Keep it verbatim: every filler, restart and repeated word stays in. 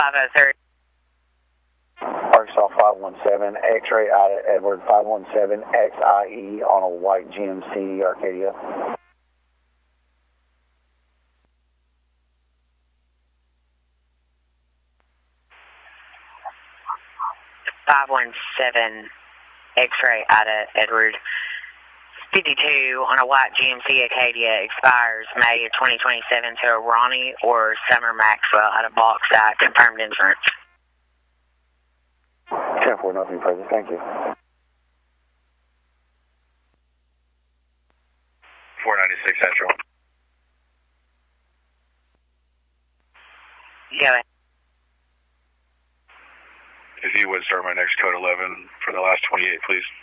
five oh three. Arkansas five one seven, X-ray out of Edward five one seven X I E on a white G M C Arcadia. five one seven, X-ray out of Edward fifty-two on a white G M C Acadia, expires May of twenty twenty-seven to Ronnie or Summer Maxwell out of Bauxite, confirmed insurance. ten four, nothing present, thank you. four ninety-six Central. Go ahead. If you would start my next code eleven for the last twenty-eight, please.